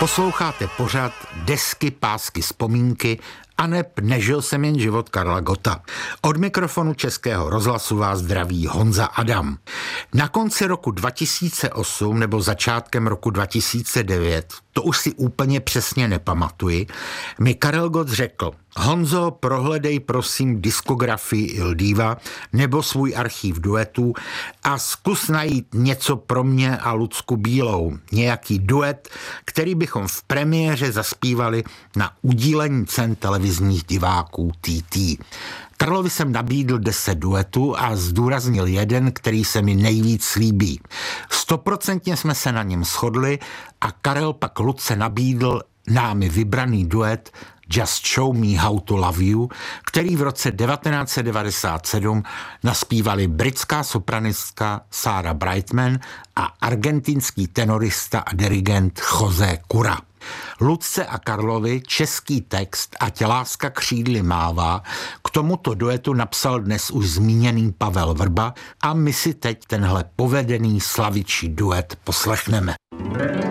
Posloucháte pořad Desky, pásky, vzpomínky aneb Nežil jsem jen život Karla Gotta. Od mikrofonu Českého rozhlasu vás zdraví Honza Adam. Na konci roku 2008 nebo začátkem roku 2009, to už si úplně přesně nepamatuji, mi Karel Gott řekl: Honzo, prohledej prosím diskografii Il Diva nebo svůj archív duetů a zkus najít něco pro mě a Lucku Bílou. Nějaký duet, který bychom v premiéře zaspívali na udílení cen televizních diváků TT. Karlovi jsem nabídl 10 duetů a zdůraznil jeden, který se mi nejvíc líbí. 100% jsme se na něm shodli a Karel pak Lucce nabídl námi vybraný duet Just Show Me How to Love You, který v roce 1997 naspívali britská sopranistka Sarah Brightman a argentinský tenorista a dirigent José Cura. Lucce a Karlovi český text Ať láska křídly mává k tomuto duetu napsal dnes už zmíněný Pavel Vrba a my si teď tenhle povedený slavičí duet poslechneme.